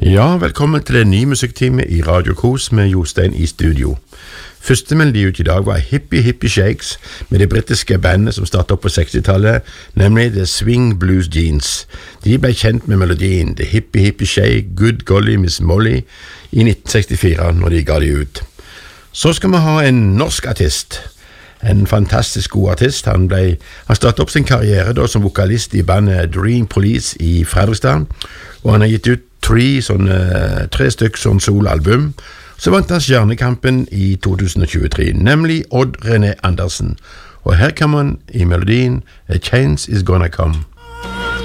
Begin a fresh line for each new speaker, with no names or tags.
Ja, velkommen til en ny musikktime i Radio Kos med Jostein i studio. Første melodi ut i dag var Hippie Hippie Shakes med det britiske bandet som startet opp på 60-tallet, nemlig The Swing Blues Jeans. De ble kjent med melodien The Hippie Hippie Shake, Good Golly Miss Molly i 1964 når de ga de ut. Så skal vi ha en norsk artist. En fantastisk god artist. Han startet opp sin karriere da som vokalist i bandet Dream Police i Fredrikstad, og han har gitt ut tre stykker sånn soloalbum. Så vant han Stjernekampen i 2023, nemlig Odd René Andersen. Og her kommer han i melodien A Change Is Gonna Come.